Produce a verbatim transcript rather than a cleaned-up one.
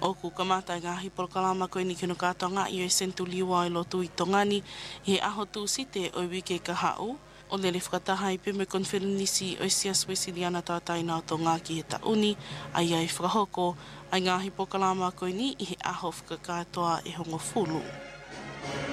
O ku kamata ngahi por kalama koe ni kino kātonga i o sentu liwa i lo tui tongani i he aho tū site o wike ka hau. O le le whakataha i pime konferenisi o sia Swesiliana tātai nā tō ngā ki he tauni, ai ai whakahoko, ai ngahi po kalama koe ni i he aho whakakatoa e hongo fulu.